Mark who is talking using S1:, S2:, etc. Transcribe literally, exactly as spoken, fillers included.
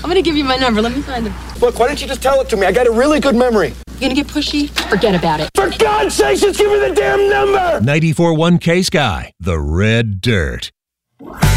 S1: I'm gonna give you my number. Let me find them.
S2: Look, why don't you just tell it to me? I got a really good memory.
S1: You gonna get pushy? Forget about it.
S2: For God's sake, just give me the damn number!
S3: ninety-four point one K Sky, the Red Dirt.